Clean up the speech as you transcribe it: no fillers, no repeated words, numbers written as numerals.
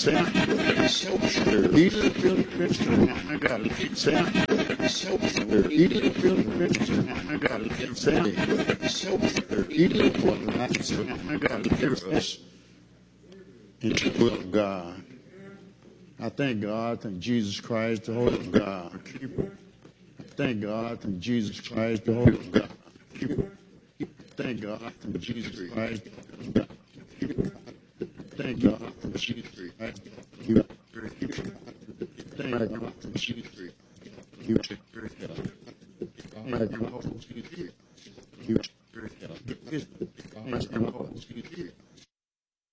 into the will of God. I thank God, thank Jesus Christ, the Holy God. Thank God, thank Jesus Christ, the Holy God. Thank God, thank Jesus Christ, the Holy God. Thank God, thank Jesus Christ, the Holy God. Thank God, thank Jesus Christ.